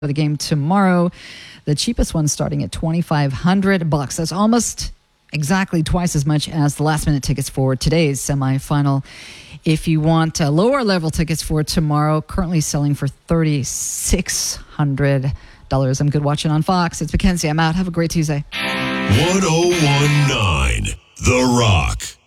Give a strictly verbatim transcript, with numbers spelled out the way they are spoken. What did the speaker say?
for the game tomorrow. The cheapest one starting at twenty-five hundred bucks. That's almost exactly twice as much as the last minute tickets for today's semifinal. If you want uh, lower level tickets for tomorrow, currently selling for thirty-six hundred dollars. I'm good watching on Fox. It's Mackenzie. I'm out. Have a great Tuesday. one oh one point nine The Rock.